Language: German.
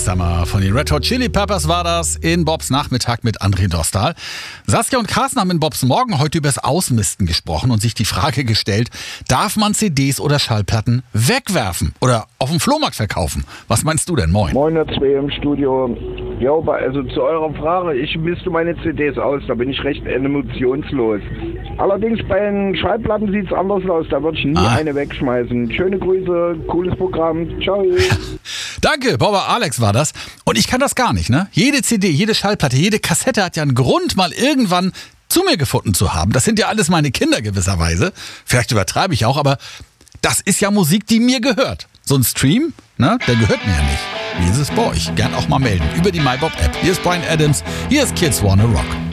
Summer von den Red Hot Chili Peppers war das in Bobs Nachmittag mit André Dostal. Saskia und Carsten haben in Bobs Morgen heute übers Ausmisten gesprochen und sich die Frage gestellt, darf man CDs oder Schallplatten wegwerfen oder auf dem Flohmarkt verkaufen? Was meinst du denn? Moin. Moin, ihr zwei im Studio. Ja, also zu eurer Frage, ich misste meine CDs aus, da bin ich recht emotionslos. Allerdings bei den Schallplatten sieht es anders aus, da würde ich nie eine wegschmeißen. Schöne Grüße, cooles Programm, ciao. Danke, Baba Alex war das. Und ich kann das gar nicht, ne? Jede CD, jede Schallplatte, jede Kassette hat ja einen Grund, mal irgendwann zu mir gefunden zu haben. Das sind ja alles meine Kinder gewisserweise. Vielleicht übertreibe ich auch, aber das ist ja Musik, die mir gehört. So ein Stream, ne, der gehört mir ja nicht. Wie ist es bei euch? Gern auch mal melden über die MyBob-App. Hier ist Bryan Adams, hier ist Kids Wanna Rock.